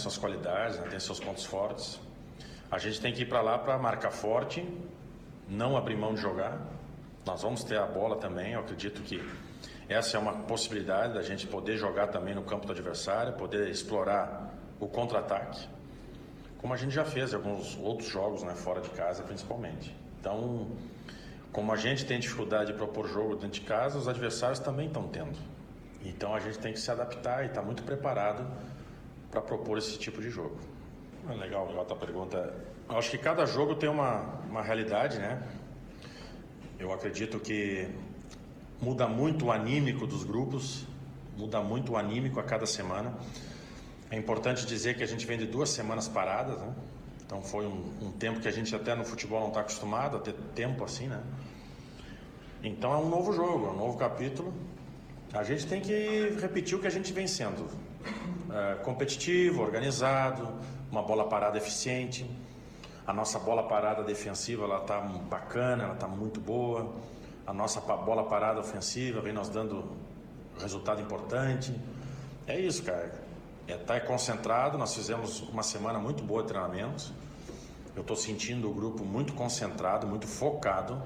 suas qualidades, né? Tem seus pontos fortes. A gente tem que ir para lá para marcar forte, não abrir mão de jogar. Nós vamos ter a bola também, eu acredito que essa é uma possibilidade da gente poder jogar também no campo do adversário, poder explorar o contra-ataque, como a gente já fez em alguns outros jogos, né, fora de casa principalmente. Então, como a gente tem dificuldade de propor jogo dentro de casa, os adversários também estão tendo. Então a gente tem que se adaptar e estar muito preparado para propor esse tipo de jogo. Legal a tua pergunta. Eu acho que cada jogo tem uma realidade, né? Eu acredito que muda muito o anímico dos grupos, muda muito o anímico a cada semana. É importante dizer que a gente vem de 2 semanas paradas, né? Então foi um tempo que a gente até no futebol não está acostumado a ter tempo assim, né? Então é um novo jogo, é um novo capítulo. A gente tem que repetir o que a gente vem sendo. Competitivo, organizado, uma bola parada eficiente. A nossa bola parada defensiva, ela está bacana, ela está muito boa. A nossa bola parada ofensiva vem nos dando resultado importante. É isso, cara. Estar concentrado. Nós fizemos uma semana muito boa de treinamentos. Eu estou sentindo o grupo muito concentrado, muito focado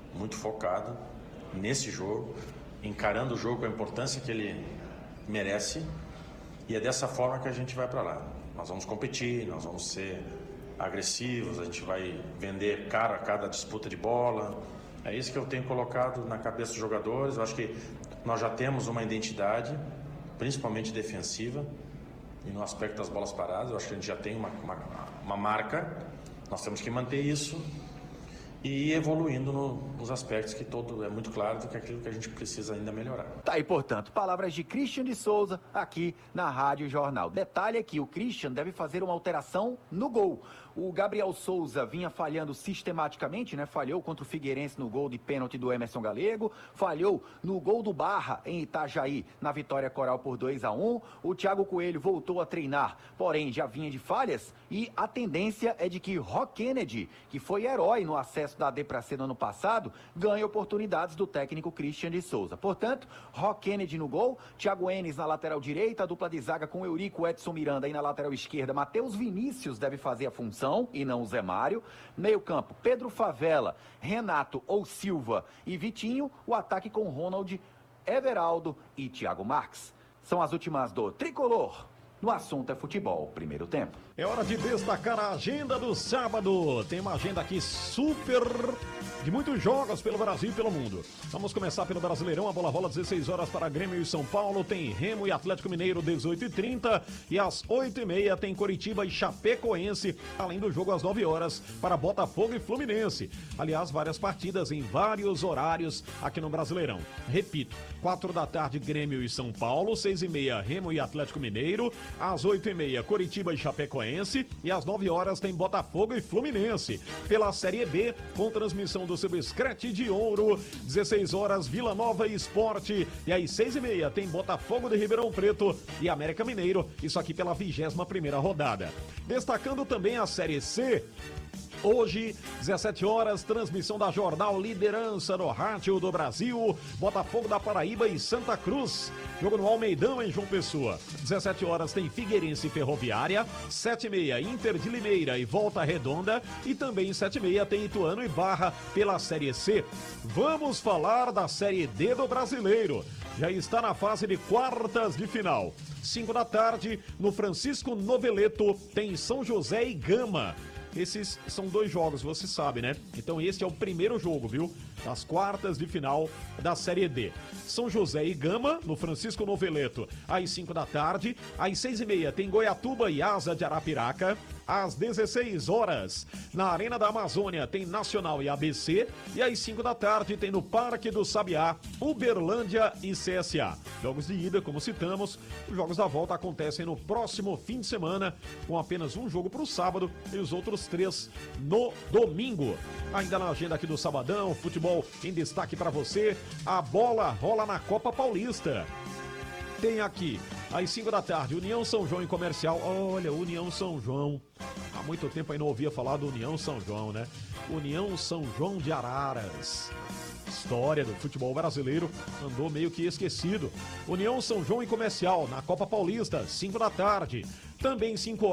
nesse jogo, encarando o jogo com a importância que ele merece. E é dessa forma que a gente vai para lá. Nós vamos competir, nós vamos ser agressivos, a gente vai vender caro a cada disputa de bola. É isso que eu tenho colocado na cabeça dos jogadores. Eu acho que nós já temos uma identidade, principalmente defensiva, e no aspecto das bolas paradas, eu acho que a gente já tem uma marca. Nós temos que manter isso e ir evoluindo nos aspectos que todo é muito claro do que é aquilo que a gente precisa ainda melhorar. Tá aí, portanto, palavras de Christian de Souza aqui na Rádio Jornal. Detalhe é que o Christian deve fazer uma alteração no gol. O Gabriel Souza vinha falhando sistematicamente, né? Falhou contra o Figueirense no gol de pênalti do Emerson Galego, falhou no gol do Barra em Itajaí, na vitória coral por 2-1. O Thiago Coelho voltou a treinar, porém já vinha de falhas, e a tendência é de que Rock Kennedy, que foi herói no acesso da D para C no ano passado, ganhe oportunidades do técnico Christian de Souza. Portanto, Rock Kennedy no gol, Thiago Enes na lateral direita, a dupla de zaga com Eurico, Edson Miranda, e na lateral esquerda, Matheus Vinícius deve fazer a função e não o Zé Mário. Meio campo, Pedro Favela, Renato ou Silva e Vitinho. O ataque com Ronald, Everaldo e Thiago Marques. São as últimas do Tricolor. No assunto é futebol, primeiro tempo. É hora de destacar a agenda do sábado. Tem uma agenda aqui super de muitos jogos pelo Brasil e pelo mundo. Vamos começar pelo Brasileirão. A bola rola 16 horas para Grêmio e São Paulo. Tem Remo e Atlético Mineiro 18h30. E às 8h30 tem Coritiba e Chapecoense. Além do jogo às 9 horas para Botafogo e Fluminense. Aliás, várias partidas em vários horários aqui no Brasileirão. Repito, 4 da tarde Grêmio e São Paulo. 6h30 Remo e Atlético Mineiro. Às 8h30 Coritiba e Chapecoense. E às 9 horas tem Botafogo e Fluminense. Pela Série B, com transmissão do seu Scratch de Ouro, 16 horas Vila Nova e Sport. E às 6h30 tem Botafogo de Ribeirão Preto e América Mineiro. Isso aqui pela 21ª rodada. Destacando também a Série C. Hoje, 17 horas, transmissão da Jornal Liderança no Rádio do Brasil, Botafogo da Paraíba e Santa Cruz. Jogo no Almeidão, em João Pessoa. 17 horas tem Figueirense e Ferroviária. 7h30, Inter de Limeira e Volta Redonda. E também 7h30 tem Ituano e Barra pela Série C. Vamos falar da Série D do Brasileiro. Já está na fase de quartas de final. 5 da tarde, no Francisco Noveleto, tem São José e Gama. Esses são 2 jogos, você sabe, né? Então esse é o primeiro jogo, viu? Das quartas de final da Série D. São José e Gama, no Francisco Noveleto, às 5 da tarde. Às 6h30 tem Goiatuba e Asa de Arapiraca. Às 16 horas, na Arena da Amazônia, tem Nacional e ABC. E às 5 da tarde tem no Parque do Sabiá, Uberlândia e CSA. Jogos de ida, como citamos, os jogos da volta acontecem no próximo fim de semana, com apenas um jogo para o sábado e os outros 3 no domingo. Ainda na agenda aqui do Sabadão, futebol em destaque para você, a bola rola na Copa Paulista. Tem aqui, às 5 da tarde, União São João e Comercial. Olha, União São João. Há muito tempo aí não ouvia falar do União São João, né? União São João de Araras. História do futebol brasileiro andou meio que esquecido. União São João e Comercial na Copa Paulista, 5 da tarde. Também 5 horas.